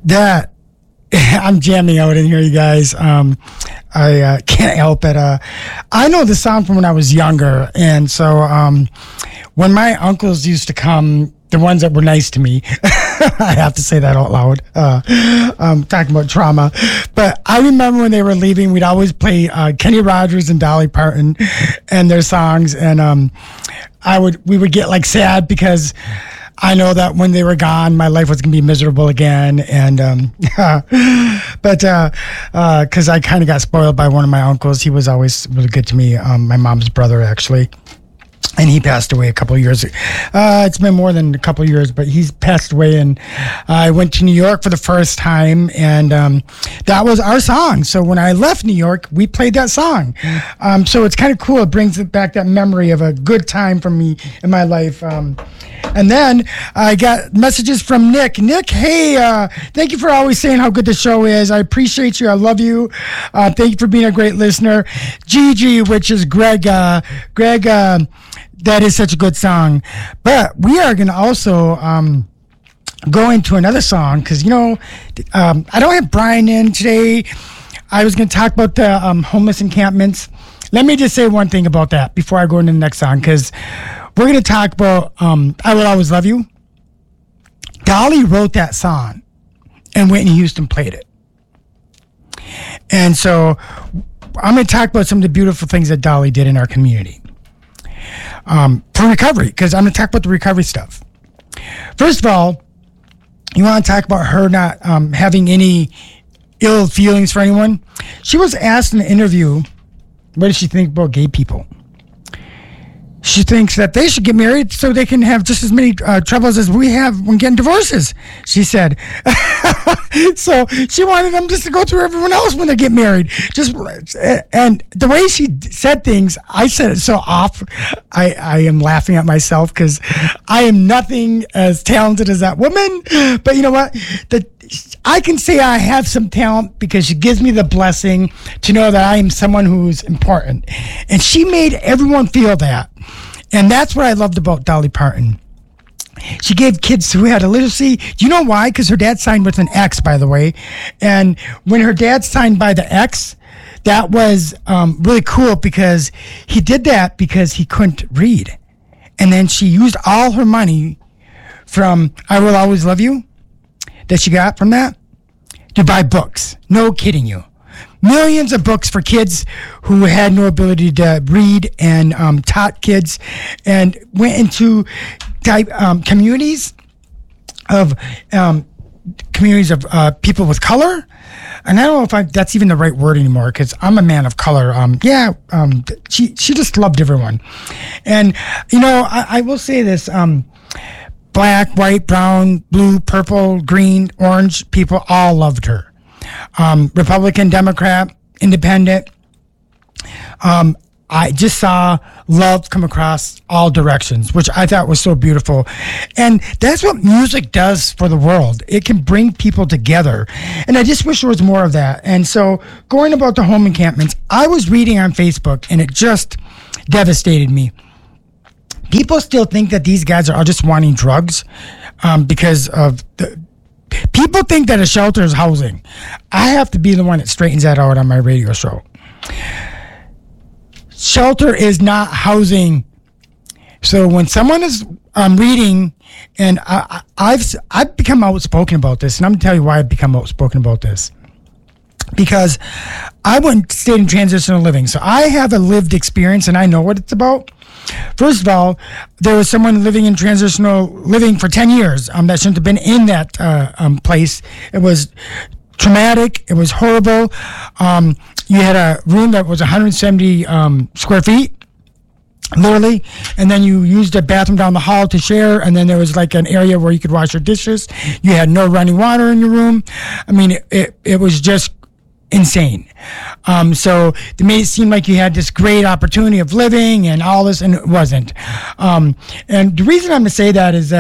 That I'm jamming out in here, you guys. I can't help it. I know the song from when I was younger, and so when my uncles used to come, the ones that were nice to me, I have to say that out loud. Talking about trauma, but I remember when they were leaving, we'd always play Kenny Rogers and Dolly Parton and their songs, and we would get like sad because I know that when they were gone, my life was going to be miserable again. And, but, cause I kind of got spoiled by one of my uncles. He was always really good to me. My mom's brother, actually. And he passed away a couple of years. It's been more than a couple of years, but he's passed away. And I went to New York for the first time, and that was our song. So when I left New York, we played that song. So it's kind of cool. It brings back that memory of a good time for me in my life. And then I got messages from Nick. Nick, hey, thank you for always saying how good the show is. I appreciate you. I love you. Thank you for being a great listener. Gigi, which is Greg. That is such a good song. But we are going to also go into another song because, I don't have Brian in today. I was going to talk about the homeless encampments. Let me just say one thing about that before I go into the next song, because we're going to talk about I Will Always Love You. Dolly wrote that song, and Whitney Houston played it. And so I'm going to talk about some of the beautiful things that Dolly did in our community. For recovery, because I'm going to talk about the recovery stuff. First of all, you want to talk about her not having any ill feelings for anyone. She was asked in an interview, what does she think about gay people? She thinks that they should get married so they can have just as many troubles as we have when getting divorces, she said. So she wanted them just to go through everyone else when they get married. And the way she said things, I said it so off. I am laughing at myself because I am nothing as talented as that woman. But you know what? I can say I have some talent because she gives me the blessing to know that I am someone who's important. And she made everyone feel that. And that's what I loved about Dolly Parton. She gave kids who had illiteracy. Do you know why? Because her dad signed with an X, by the way. And when her dad signed by the X, that was really cool because he did that because he couldn't read. And then she used all her money from I Will Always Love You that she got from that to buy books. No kidding you. Millions of books for kids who had no ability to read, and taught kids, and went into communities of people with color. And I don't know if that's even the right word anymore because I'm a man of color. She just loved everyone. And, I will say this, black, white, brown, blue, purple, green, orange, people all loved her. Republican, Democrat, Independent. I just saw love come across all directions, which I thought was so beautiful. And that's what music does for the world. It can bring people together. And I just wish there was more of that. And so going about the home encampments, I was reading on Facebook and it just devastated me. People still think that these guys are all just wanting drugs because of people think that a shelter is housing. I have to be the one that straightens that out on my radio show. Shelter is not housing. So when someone is reading, and I've become outspoken about this, and I'm going to tell you why I've become outspoken about this. Because I stayed in transitional living, so I have a lived experience, and I know what it's about. First of all, there was someone living in transitional living for 10 years that shouldn't have been in that place. It was traumatic. It was horrible. You had a room that was 170 square feet, literally, and then you used a bathroom down the hall to share, and then there was like an area where you could wash your dishes. You had no running water in your room. I mean, it was just insane. So they made it seem like you had this great opportunity of living and all this, and it wasn't. And the reason I'm going to say that is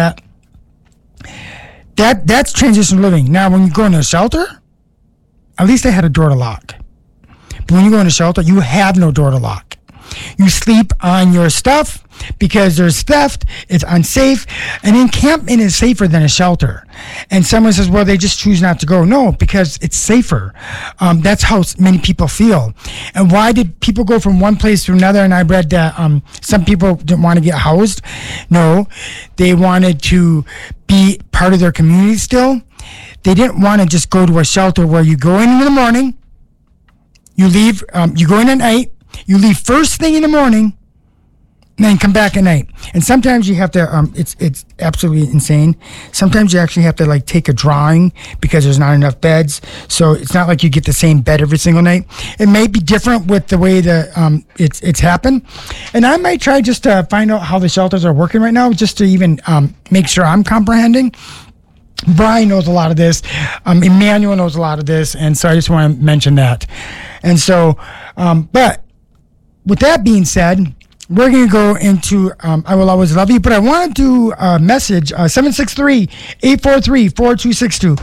that's transitional living. Now, when you go into a shelter, at least they had a door to lock. But when you go into a shelter, you have no door to lock. You sleep on your stuff because there's theft, it's unsafe. An encampment is safer than a shelter. And someone says, well, they just choose not to go. No, because it's safer. That's how many people feel. And why did people go from one place to another? And I read that some people didn't want to get housed. No, they wanted to be part of their community still. They didn't want to just go to a shelter where you go in the morning, you leave, you go in at night, you leave first thing in the morning, and then come back at night. And sometimes you have to, it's absolutely insane. Sometimes you actually have to like take a drawing because there's not enough beds. So it's not like you get the same bed every single night. It may be different with the way that it's happened. And I might try just to find out how the shelters are working right now, just to even make sure I'm comprehending. Brian knows a lot of this. Emmanuel knows a lot of this. And so I just want to mention that. And so, but with that being said, we're going to go into I Will Always Love You, but I want to do a message, 763-843-4262.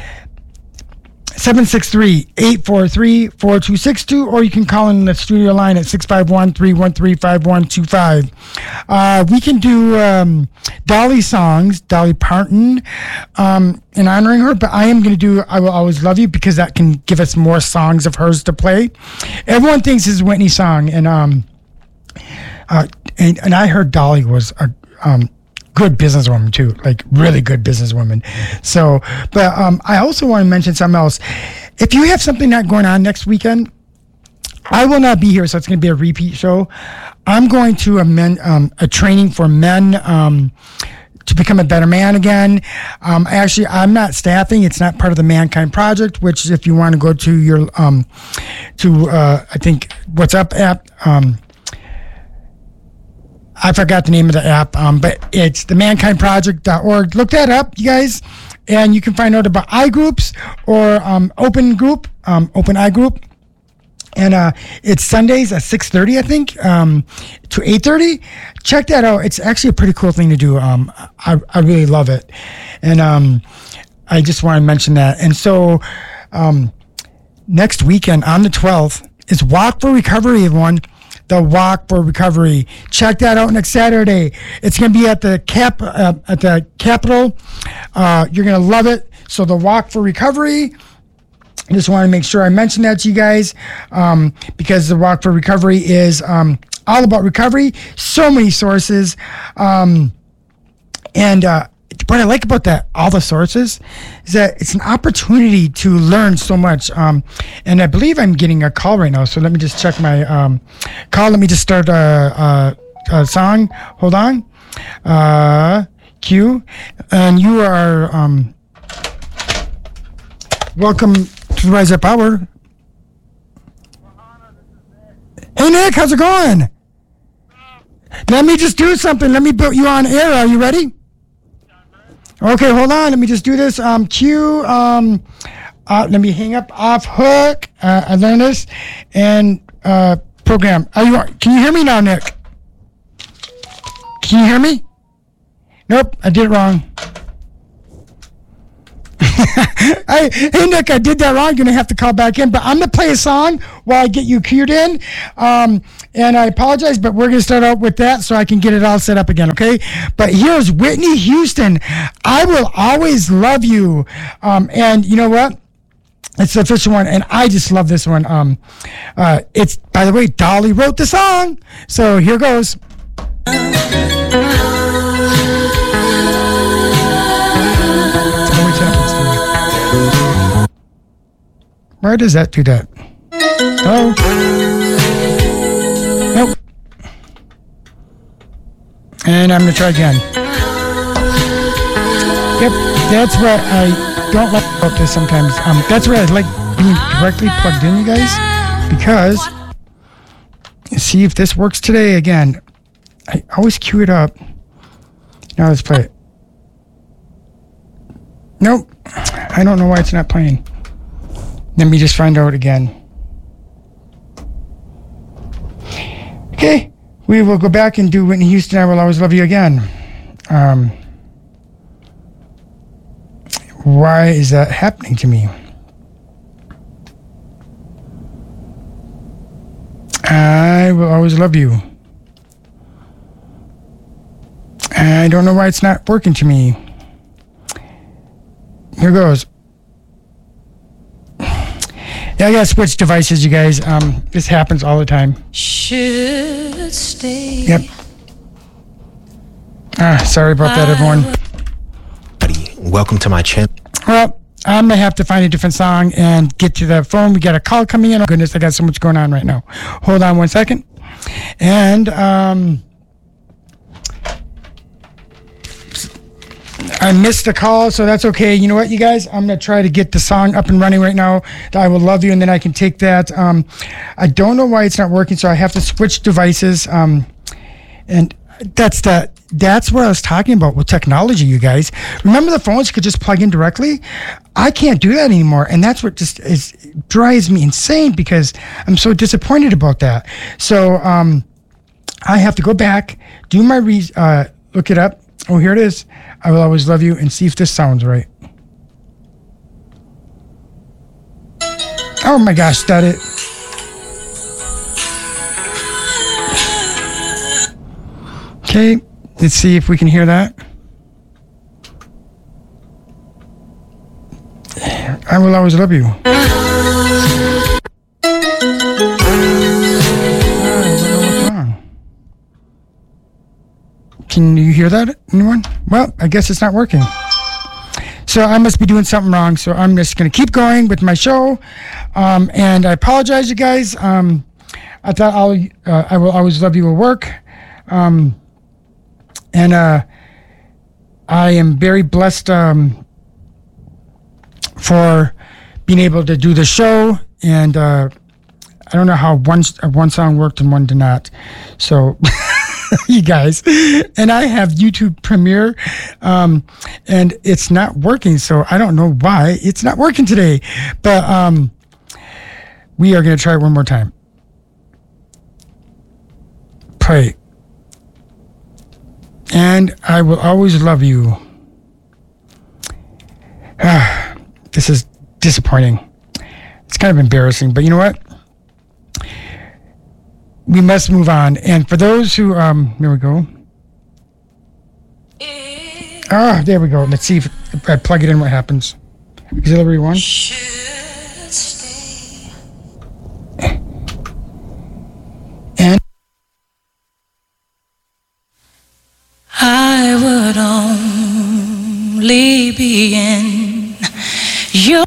763-843-4262, or you can call in the studio line at 651-313-5125. We can do Dolly songs, Dolly Parton, in honoring her, but I am going to do I Will Always Love You because that can give us more songs of hers to play. Everyone thinks it's a Whitney song, and I heard Dolly was a good businesswoman too, like really good businesswoman. So, but I also want to mention something else. If you have something not going on next weekend, I will not be here, so it's going to be a repeat show. I'm going to a training for men to become a better man again. Actually, I'm not staffing. It's not part of the Mankind Project, which if you want to go to your I think What's Up app. I forgot the name of the app, but it's the mankindproject.org. Look that up, you guys, and you can find out about iGroups or Open iGroup. And it's Sundays at 6:30, I think, to 8:30. Check that out. It's actually a pretty cool thing to do. I really love it. And I just want to mention that. And so next weekend on the 12th is Walk for Recovery, everyone. The Walk for Recovery. Check that out next Saturday. It's going to be at the Capitol. You're going to love it. So the Walk for Recovery. I just want to make sure I mention that to you guys because the Walk for Recovery is all about recovery. So many sources. What I like about that, all the sources, is that it's an opportunity to learn so much. And I believe I'm getting a call right now. So let me just check my call. Let me just start a song. Hold on. Q. And you are welcome to the Rise Up Hour. Hey, Nick, how's it going? Let me just do something. Let me put you on air. Are you ready? Okay, hold on. Let me just do this. Q. Let me hang up off hook. I learned this and program. Can you hear me now, Nick? Can you hear me? Nope, I did it wrong. Hey, Nick, I did that wrong. You're going to have to call back in. But I'm going to play a song while I get you cued in. And I apologize, but we're going to start out with that so I can get it all set up again, okay? But here's Whitney Houston. I Will Always Love You. And you know what? It's the official one, and I just love this one. It's, by the way, Dolly wrote the song. So here goes. Why does that do that? Oh. Nope. And I'm going to try again. Yep, that's what I don't like about this sometimes. That's why I like being directly plugged in, you guys, because see if this works today again. I always cue it up. Now let's play it. Nope. I don't know why it's not playing. Let me just find out again. Okay, we will go back and do Whitney Houston, I Will Always Love You again. Why is that happening to me? I I will always love you. I don't know why it's not working to me. Here goes. Yeah, I gotta switch devices, you guys. This happens all the time. Should stay. Yep. Sorry about that, everyone. Welcome to my channel. Well, I'm gonna have to find a different song and get to the phone. We got a call coming in. Oh goodness, I got so much going on right now. Hold on one second. And I missed the call, so that's okay. You know what, you guys? I'm going to try to get the song up and running right now. I Will Love You, and then I can take that. I don't know why it's not working, so I have to switch devices. And that's what I was talking about with technology, you guys. Remember the phones could just plug in directly? I can't do that anymore, and that's what just drives me insane because I'm so disappointed about that. So I have to go back, do my look it up. Oh, here it is. I Will Always Love You, and see if this sounds right. Oh my gosh, that it. Okay, let's see if we can hear that. I Will Always Love You. Can you hear that, anyone? Well, I guess it's not working. So I must be doing something wrong. So I'm just going to keep going with my show. And I apologize, you guys. I thought I Will Always Love You will work. And I am very blessed for being able to do the show. And I don't know how one song worked and one did not. So... you guys, and I have YouTube Premiere, and it's not working, so I don't know why it's not working today, but we are going to try it one more time. Pray. And I Will Always Love You. This is disappointing. It's kind of embarrassing, but you know what? We must move on. And for those who, there we go. There we go. Let's see if I plug it in, what happens. Auxiliary 1. And I would only be in your